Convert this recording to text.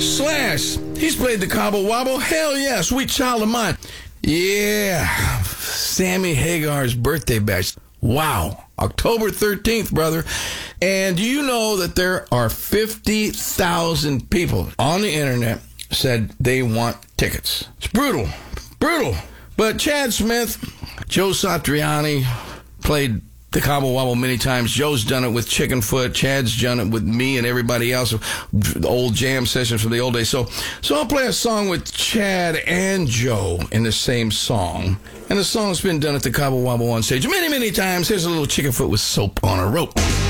Slash, he's played the Cobble Wobble. Hell yeah, Sweet Child of Mine. Yeah, Sammy Hagar's birthday bash. Wow, October 13th, brother. And do you know that there are 50,000 people on the internet said they want tickets? It's brutal. But Chad Smith, Joe Satriani played the Cobble Wobble many times. Joe's done it with Chickenfoot. Chad's done it with me and everybody else. The old jam sessions from the old days. So I'll play a song with Chad and Joe in the same song. And the song's been done at the Cobble Wobble on stage many, many times. Here's a little Chickenfoot with Soap on a Rope.